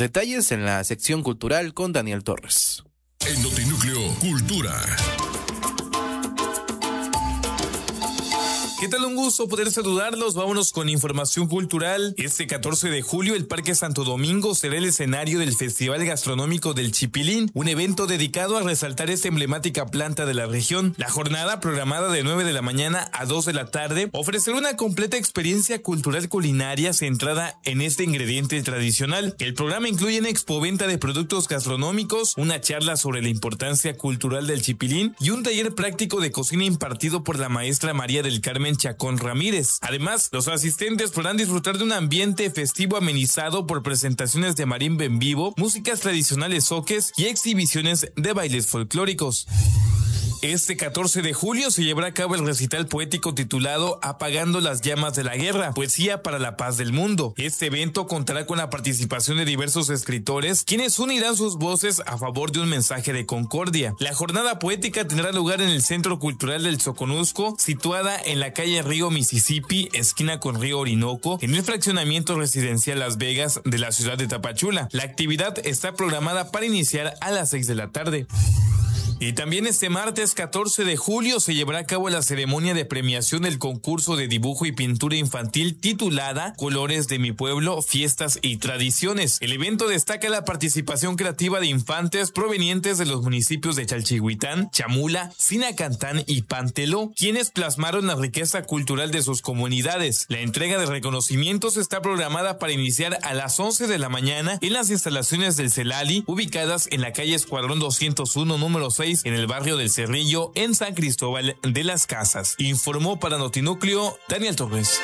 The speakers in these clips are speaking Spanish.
detalles en la sección cultural con Daniel Torres. En Notinúcleo Cultura. ¿Qué tal? Un gusto poder saludarlos. Vámonos con información cultural. Este 14 de julio, el Parque Santo Domingo será el escenario del Festival Gastronómico del Chipilín, un evento dedicado a resaltar esta emblemática planta de la región. La jornada, programada de 9 de la mañana a 2 de la tarde, ofrecerá una completa experiencia cultural culinaria centrada en este ingrediente tradicional. El programa incluye una expoventa de productos gastronómicos, una charla sobre la importancia cultural del Chipilín y un taller práctico de cocina impartido por la maestra María del Carmen Chacón Ramírez. Además, los asistentes podrán disfrutar de un ambiente festivo amenizado por presentaciones de marimba en vivo, músicas tradicionales zoques y exhibiciones de bailes folclóricos. Este 14 de julio se llevará a cabo el recital poético titulado Apagando las llamas de la guerra, poesía para la paz del mundo. Este evento contará con la participación de diversos escritores, quienes unirán sus voces a favor de un mensaje de concordia. La jornada poética tendrá lugar en el Centro Cultural del Soconusco, situada en la calle Río Mississippi, esquina con Río Orinoco, en el fraccionamiento residencial Las Vegas de la ciudad de Tapachula. La actividad está programada para iniciar a las 6 de la tarde. Y también este martes 14 de julio se llevará a cabo la ceremonia de premiación del concurso de dibujo y pintura infantil titulada Colores de mi pueblo, fiestas y tradiciones. El evento destaca la participación creativa de infantes provenientes de los municipios de Chalchihuitán, Chamula, Sinacantán y Panteló, quienes plasmaron la riqueza cultural de sus comunidades. La entrega de reconocimientos está programada para iniciar a las 11 de la mañana en las instalaciones del CELALI, ubicadas en la calle Escuadrón 201, número 6, en el barrio del Cerrillo, en San Cristóbal de las Casas. Informó para Notinúcleo Daniel Torres.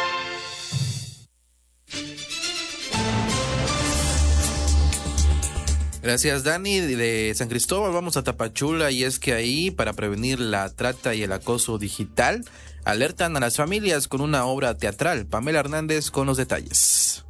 Gracias, Dani. De San Cristóbal vamos a Tapachula, y es que ahí, para prevenir la trata y el acoso digital, alertan a las familias con una obra teatral. Pamela Hernández con los detalles.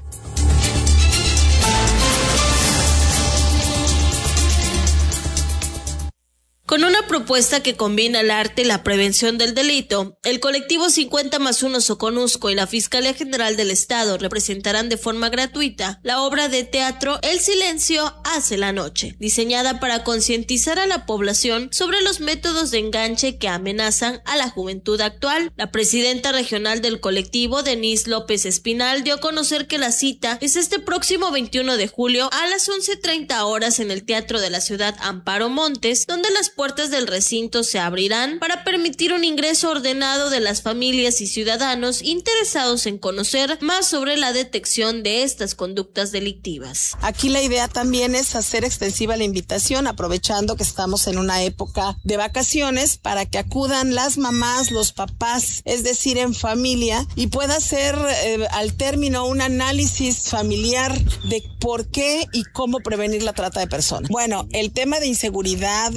Con una propuesta que combina el arte y la prevención del delito, el colectivo 50+1 Soconusco y la Fiscalía General del Estado representarán de forma gratuita la obra de teatro El silencio hace la noche, diseñada para concientizar a la población sobre los métodos de enganche que amenazan a la juventud actual. La presidenta regional del colectivo, Denise López Espinal, dio a conocer que la cita es este próximo 21 de julio a las 11:30 horas en el Teatro de la Ciudad Amparo Montes, donde las puertas del recinto se abrirán para permitir un ingreso ordenado de las familias y ciudadanos interesados en conocer más sobre la detección de estas conductas delictivas. Aquí la idea también es hacer extensiva la invitación, aprovechando que estamos en una época de vacaciones, para que acudan las mamás, los papás, es decir, en familia, y pueda hacer al término un análisis familiar de por qué y cómo prevenir la trata de personas. Bueno, el tema de inseguridad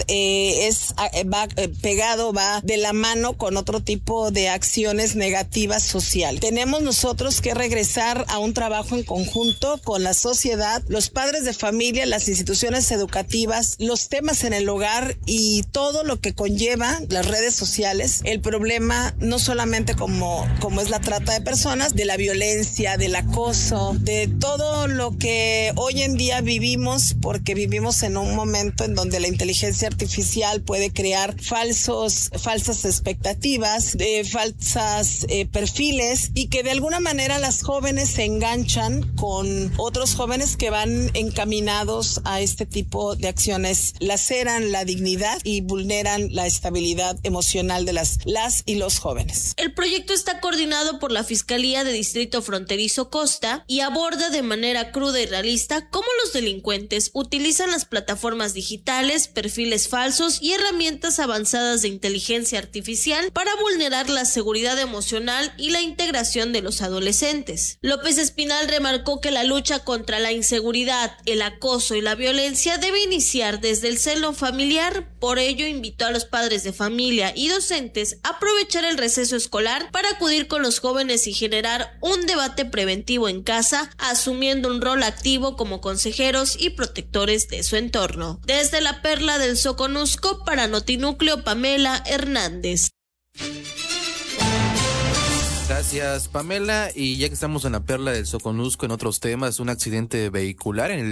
va de la mano con otro tipo de acciones negativas sociales. Tenemos nosotros que regresar a un trabajo en conjunto con la sociedad, los padres de familia, las instituciones educativas, los temas en el hogar y todo lo que conlleva las redes sociales. El problema no solamente como es la trata de personas, de la violencia, del acoso, de todo lo que hoy en día vivimos, porque vivimos en un momento en donde la inteligencia artificial puede crear falsas expectativas, falsas perfiles, y que de alguna manera las jóvenes se enganchan con otros jóvenes que van encaminados a este tipo de acciones. Laceran la dignidad y vulneran la estabilidad emocional de las y los jóvenes. El proyecto está coordinado por la Fiscalía de Distrito Fronterizo Costa y aborda de manera cruda y realista cómo los delincuentes utilizan las plataformas digitales, perfiles falsos y herramientas avanzadas de inteligencia artificial para vulnerar la seguridad emocional y la integración de los adolescentes. López Espinal remarcó que la lucha contra la inseguridad, el acoso y la violencia debe iniciar desde el seno familiar. Por ello, invitó a los padres de familia y docentes a aprovechar el receso escolar para acudir con los jóvenes y generar un debate preventivo en casa, asumiendo un rol activo como consejeros y protectores de su entorno. Desde la Perla del Soconusco, para Notinúcleo, Pamela Hernández. Gracias, Pamela. Y ya que estamos en la Perla del Soconusco, en otros temas, un accidente vehicular en el